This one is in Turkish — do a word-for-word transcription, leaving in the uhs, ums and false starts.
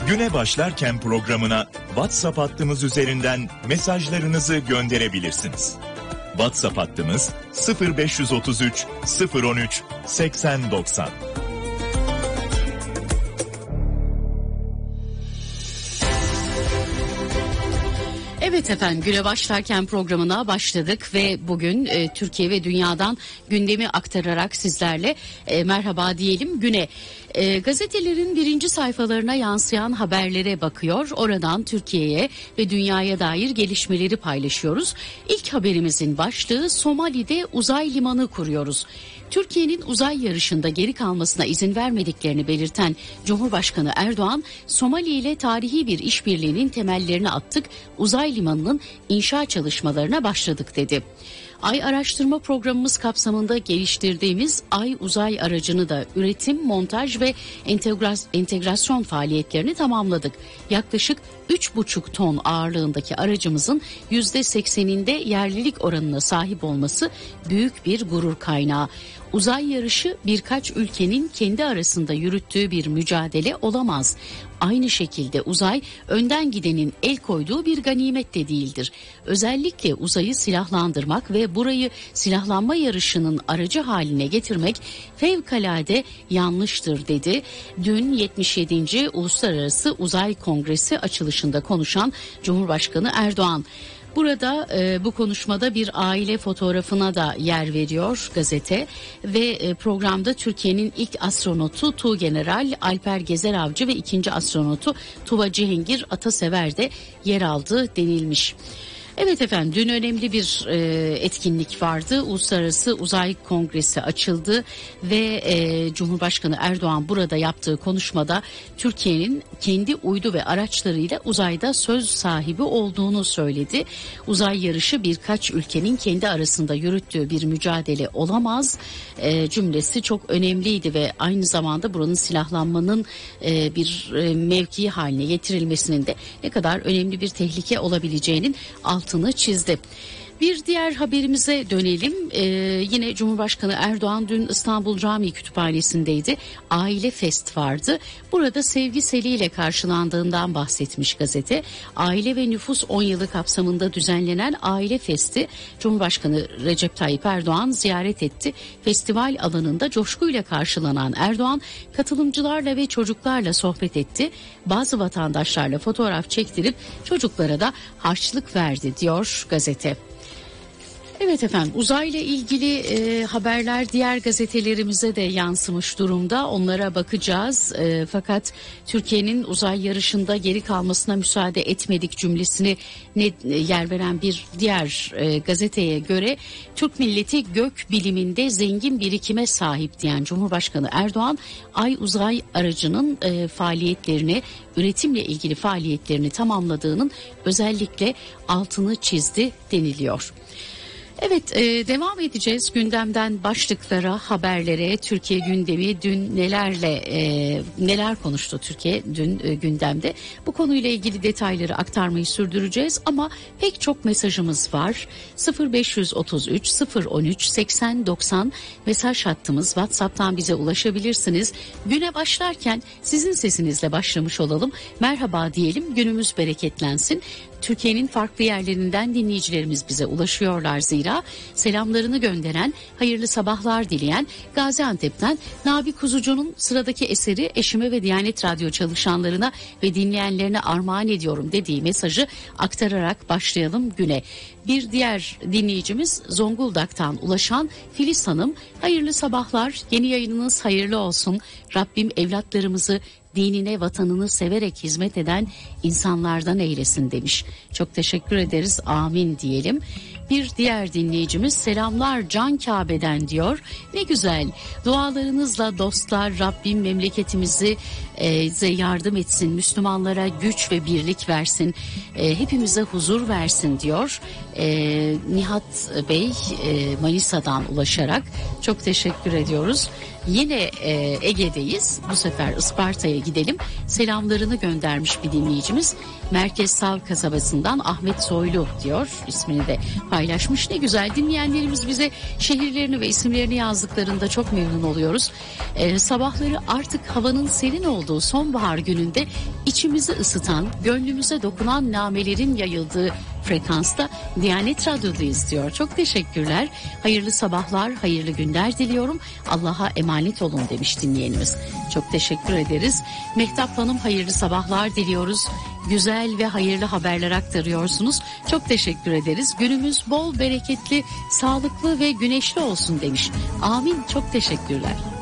Güne başlarken programına WhatsApp hattımız üzerinden mesajlarınızı gönderebilirsiniz. WhatsApp hattımız sıfır beş otuz üç sıfır on üç seksen doksan. Evet efendim, güne başlarken programına başladık ve bugün e, Türkiye ve dünyadan gündemi aktararak sizlerle e, merhaba diyelim güne. E, gazetelerin birinci sayfalarına yansıyan haberlere bakıyor. Oradan Türkiye'ye ve dünyaya dair gelişmeleri paylaşıyoruz. İlk haberimizin başlığı Somali'de uzay limanı kuruyoruz. Türkiye'nin uzay yarışında geri kalmasına izin vermediklerini belirten Cumhurbaşkanı Erdoğan, Somali ile tarihi bir işbirliğinin temellerini attık, uzay limanının inşa çalışmalarına başladık dedi. Ay araştırma programımız kapsamında geliştirdiğimiz Ay uzay aracını da üretim, montaj ve entegrasyon faaliyetlerini tamamladık. Yaklaşık üç buçuk ton ağırlığındaki aracımızın yüzde sekseninde yerlilik oranına sahip olması büyük bir gurur kaynağı. Uzay yarışı birkaç ülkenin kendi arasında yürüttüğü bir mücadele olamaz. Aynı şekilde uzay önden gidenin el koyduğu bir ganimet de değildir. Özellikle uzayı silahlandırmak ve burayı silahlanma yarışının aracı haline getirmek fevkalade yanlıştır dedi. Dün yetmiş yedinci Uluslararası Uzay Kongresi açılışında konuşan Cumhurbaşkanı Erdoğan. Burada e, bu konuşmada bir aile fotoğrafına da yer veriyor gazete ve e, programda Türkiye'nin ilk astronotu Tuğgeneral Alper Gezeravcı ve ikinci astronotu Tuva Cihangir Atasever de yer aldı denilmiş. Evet efendim, dün önemli bir e, etkinlik vardı. Uluslararası Uzay Kongresi açıldı ve e, Cumhurbaşkanı Erdoğan burada yaptığı konuşmada Türkiye'nin kendi uydu ve araçlarıyla uzayda söz sahibi olduğunu söyledi. Uzay yarışı birkaç ülkenin kendi arasında yürüttüğü bir mücadele olamaz e, cümlesi çok önemliydi ve aynı zamanda buranın silahlanmanın e, bir e, mevki haline getirilmesinin de ne kadar önemli bir tehlike olabileceğinin altını çizdi. Bir diğer haberimize dönelim. Ee, yine Cumhurbaşkanı Erdoğan dün İstanbul Camii Kütüphanesi'ndeydi. Aile Fest vardı. Burada sevgi seliyle karşılandığından bahsetmiş gazete. Aile ve Nüfus on yılı kapsamında düzenlenen Aile Fest'i Cumhurbaşkanı Recep Tayyip Erdoğan ziyaret etti. Festival alanında coşkuyla karşılanan Erdoğan katılımcılarla ve çocuklarla sohbet etti. Bazı vatandaşlarla fotoğraf çektirip çocuklara da harçlık verdi diyor gazete. Evet efendim, uzayla ilgili e, haberler diğer gazetelerimize de yansımış durumda. Onlara bakacağız. E, fakat Türkiye'nin uzay yarışında geri kalmasına müsaade etmedik cümlesini ne, e, yer veren bir diğer e, gazeteye göre Türk milleti gök biliminde zengin birikime sahip diyen Cumhurbaşkanı Erdoğan, Ay uzay aracının e, faaliyetlerini, üretimle ilgili faaliyetlerini tamamladığının özellikle altını çizdi deniliyor. Evet, e, devam edeceğiz gündemden başlıklara, haberlere. Türkiye gündemi dün nelerle e, neler konuştu Türkiye dün e, gündemde. Bu konuyla ilgili detayları aktarmayı sürdüreceğiz ama pek çok mesajımız var. sıfır beş otuz üç sıfır on üç seksen doksan mesaj hattımız. WhatsApp'tan bize ulaşabilirsiniz. Güne başlarken sizin sesinizle başlamış olalım. Merhaba diyelim, günümüz bereketlensin. Türkiye'nin farklı yerlerinden dinleyicilerimiz bize ulaşıyorlar zira. Selamlarını gönderen, hayırlı sabahlar dileyen Gaziantep'ten Nabi Kuzucu'nun sıradaki eseri eşime ve Diyanet Radyo çalışanlarına ve dinleyenlerine armağan ediyorum dediği mesajı aktararak başlayalım güne. Bir diğer dinleyicimiz Zonguldak'tan ulaşan Filiz Hanım, hayırlı sabahlar, yeni yayınınız hayırlı olsun. Rabbim evlatlarımızı dinine, vatanını severek hizmet eden insanlardan eylesin demiş. Çok teşekkür ederiz, amin diyelim. Bir diğer dinleyicimiz selamlar Can Kabe'den diyor. Ne güzel, dualarınızla dostlar, Rabbim memleketimizi e, yardım etsin, Müslümanlara güç ve birlik versin, e, hepimize huzur versin diyor. E, Nihat Bey e, Manisa'dan ulaşarak çok teşekkür ediyoruz. Yine e, Ege'deyiz. Bu sefer Isparta'ya gidelim. Selamlarını göndermiş bir dinleyicimiz. Merkez Sav kasabasından Ahmet Soylu diyor. İsmini de paylaşıyor. paylaşmış. Ne güzel, dinleyenlerimiz bize şehirlerini ve isimlerini yazdıklarında çok memnun oluyoruz. Ee, sabahları artık havanın serin olduğu sonbahar gününde içimizi ısıtan, gönlümüze dokunan namelerin yayıldığı frekansta Diyanet Radyo'dayız diyor. Çok teşekkürler. Hayırlı sabahlar, hayırlı günler diliyorum. Allah'a emanet olun demiş dinleyenimiz. Çok teşekkür ederiz. Mehtap Hanım, hayırlı sabahlar diliyoruz. Güzel ve hayırlı haberler aktarıyorsunuz. Çok teşekkür ederiz. Günümüz bol, bereketli, sağlıklı ve güneşli olsun demiş. Amin. Çok teşekkürler.